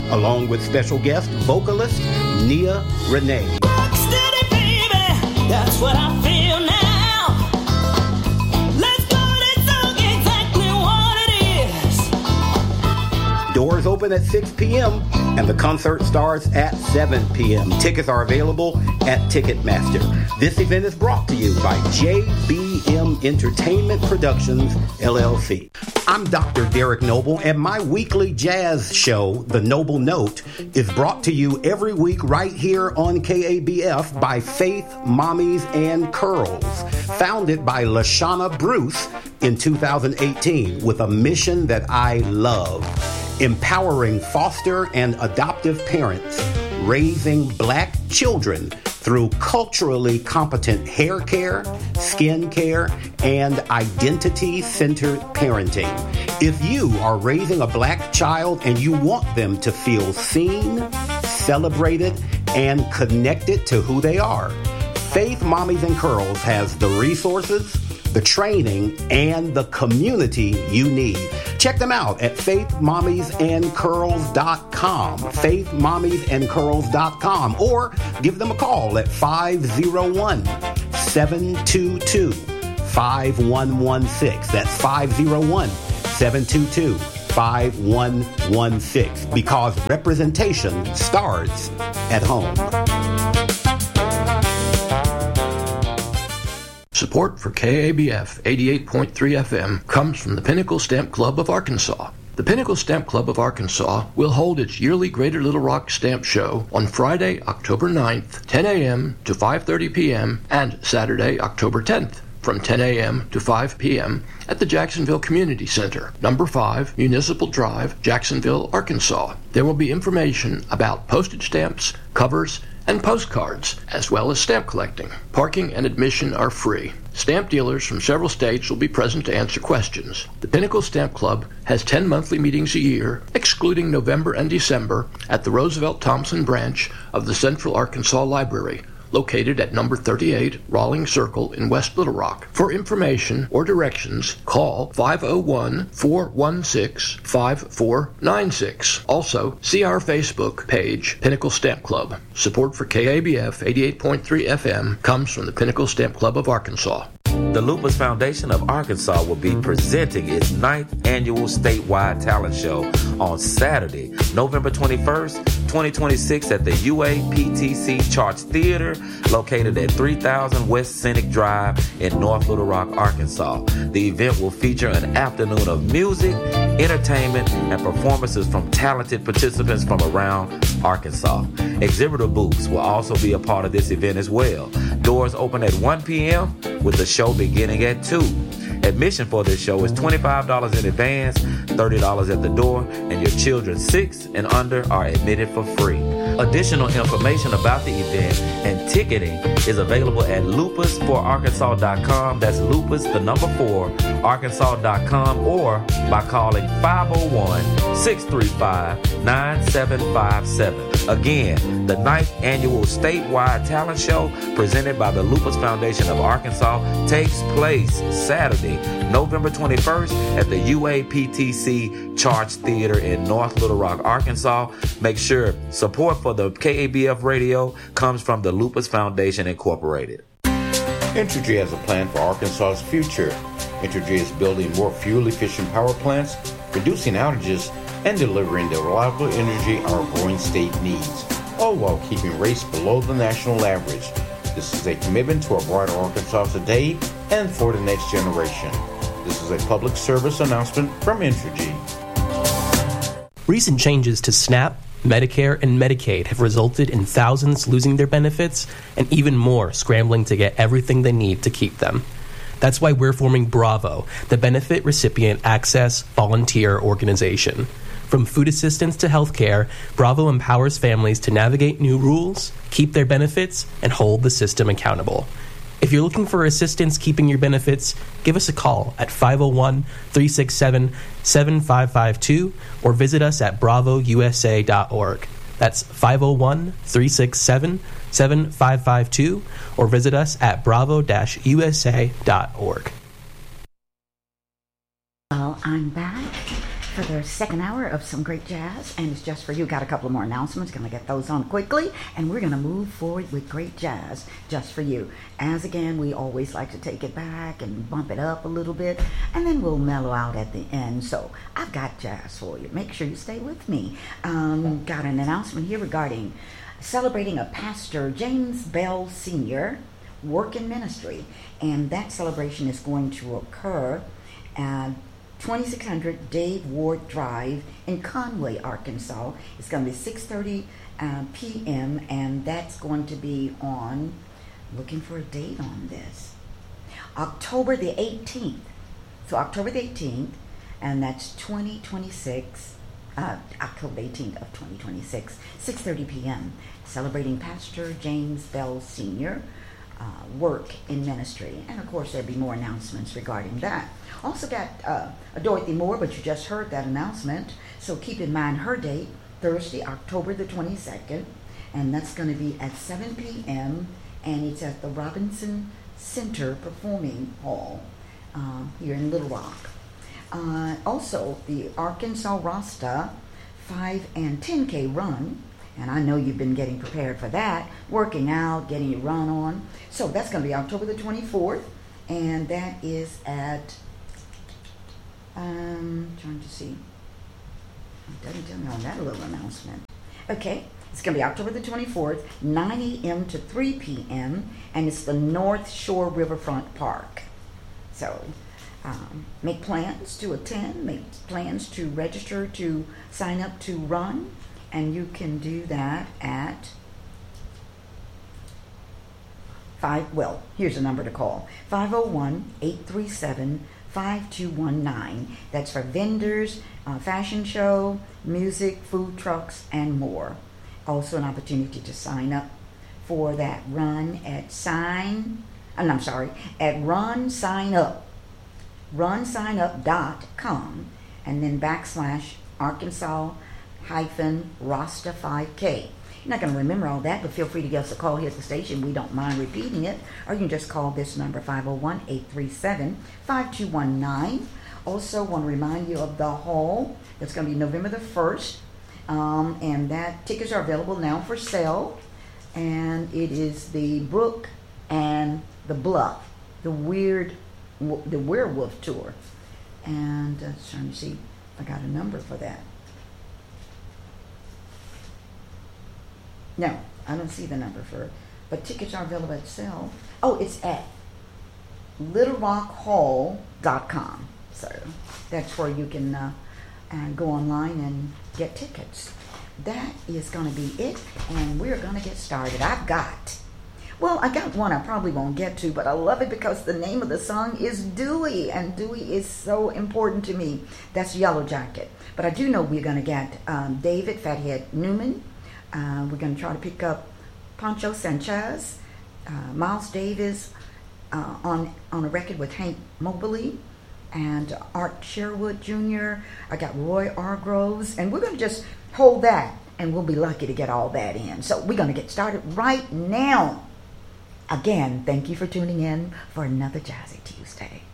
along with special guest vocalist Nia Renee. Rocksteady, baby, that's what I feel now. Let's call it song exactly what it is. Doors open at 6 p.m. and the concert starts at 7 p.m. Tickets are available at Ticketmaster. This event is brought to you by JBM Entertainment Productions, LLC. I'm Dr. Derek Noble, and my weekly jazz show, The Noble Note, is brought to you every week right here on KABF by Faith Mommies and Curls, founded by LaShawna Bruce in 2018 with a mission that I love: empowering foster and adoptive parents, raising black children through culturally competent hair care, skin care, and identity-centered parenting. If you are raising a black child and you want them to feel seen, celebrated, and connected to who they are, Faith Mommies and Curls has the resources, the training, and the community you need. Check them out at faithmommiesandcurls.com, faithmommiesandcurls.com, or give them a call at 501-722-5116. That's 501-722-5116, because representation starts at home. Support for KABF 88.3 FM comes from the Pinnacle Stamp Club of Arkansas. The Pinnacle Stamp Club of Arkansas will hold its yearly Greater Little Rock Stamp Show on Friday, October 9th, 10 a.m. to 5:30 p.m., and Saturday, October 10th, from 10 a.m. to 5 p.m. at the Jacksonville Community Center, number 5, Municipal Drive, Jacksonville, Arkansas. There will be information about postage stamps, covers, and postcards, as well as stamp collecting. Parking and admission are free. Stamp dealers from several states will be present to answer questions. The Pinnacle Stamp Club has 10 monthly meetings a year, excluding November and December, at the Roosevelt Thompson branch of the Central Arkansas Library, located at number 38 Rawlings Circle in West Little Rock. For information or directions, call 501-416-5496. Also, see our Facebook page, Pinnacle Stamp Club. Support for KABF 88.3 FM comes from the Pinnacle Stamp Club of Arkansas. The Lupus Foundation of Arkansas will be presenting its 9th annual statewide talent show on Saturday, November 21st, 2026 at the UAPTC Charts Theater, located at 3000 West Scenic Drive in North Little Rock, Arkansas. The event will feature an afternoon of music, entertainment, and performances from talented participants from around Arkansas. Exhibitor booths will also be a part of this event as well. Doors open at 1 p.m. with the show beginning at 2. Admission for this show is $25 in advance, $30 at the door, and your children 6 and under are admitted for free. Additional information about the event and ticketing is available at lupus4arkansas.com. That's lupus, the number 4, arkansas.com, or by calling 501-635-9757. Again, the 9th annual statewide talent show presented by the Lupus Foundation of Arkansas takes place Saturday, November 21st at the UAPTC Charts Theater in North Little Rock, Arkansas. Make sure support for the KABF radio comes from the Lupus Foundation Incorporated. Entergy has a plan for Arkansas's future. Entergy is building more fuel-efficient power plants, reducing outages, and delivering the reliable energy our growing state needs, all while keeping rates below the national average. This is a commitment to a brighter Arkansas today and for the next generation. This is a public service announcement from Entergy. Recent changes to SNAP, Medicare, and Medicaid have resulted in thousands losing their benefits and even more scrambling to get everything they need to keep them. That's why we're forming Bravo, the Benefit Recipient Access Volunteer Organization. From food assistance to healthcare, Bravo empowers families to navigate new rules, keep their benefits, and hold the system accountable. If you're looking for assistance keeping your benefits, give us a call at 501-367-7552 or visit us at bravousa.org. That's 501-367-7552 or visit us at bravo-usa.org. Well, I'm back for the second hour of some great jazz, and it's just for you. Got a couple of more announcements. Going to get those on quickly, and we're going to move forward with great jazz just for you. As again, we always like to take it back and bump it up a little bit, and then we'll mellow out at the end. So I've got jazz for you. Make sure you stay with me. Got an announcement here regarding celebrating a pastor, James Bell Sr., work in ministry, and that celebration is going to occur at 2600 Dave Ward Drive in Conway, Arkansas. It's going to be 6:30 p.m. and that's going to be on, looking for a date on this, October the 18th. So October the 18th, and that's 2026, October 18th of 2026, 6:30 p.m. Celebrating Pastor James Bell Sr., work in ministry. And of course there'll be more announcements regarding that. Also got Dorothy Moore, but you just heard that announcement, so keep in mind her date, Thursday, October the 22nd, and that's going to be at 7 p.m. and it's at the Robinson Center Performing Hall here in Little Rock. Also, the Arkansas Rasta 5 and 10K run, and I know you've been getting prepared for that, working out, getting your run on. So that's going to be October the 24th, and that is at, trying to see, it doesn't tell me on that little announcement. Okay, it's going to be October the 24th, 9 a.m. to 3 p.m., and it's the North Shore Riverfront Park. So make plans to attend, make plans to register, to sign up to run, and you can do that at here's a number to call, 501-837-5219. That's for vendors, fashion show, music, food trucks, and more. Also an opportunity to sign up for that run at runsignup.com, and then /Arkansas-Rasta 5K. You're not going to remember all that, but feel free to give us a call here at the station. We don't mind repeating it. Or you can just call this number, 501-837-5219. Also want to remind you of the hall. It's going to be November the 1st. And that tickets are available now for sale. And it is the Brook and the Bluff, the Werewolf Tour. And trying to see if I got a number for that. No, I don't see the number for it. But tickets are available at sale. Oh, it's at littlerockhall.com. So that's where you can go online and get tickets. That is going to be it, and we're going to get started. I got one I probably won't get to, but I love it because the name of the song is Dewey, and Dewey is so important to me. That's Yellow Jacket. But I do know we're going to get David Fathead Newman. We're going to try to pick up Pancho Sanchez, Miles Davis on a record with Hank Mobley, and Art Sherwood Jr. I got Roy R. Groves, and we're going to just hold that, and we'll be lucky to get all that in. So we're going to get started right now. Again, thank you for tuning in for another Jazzy Tuesday.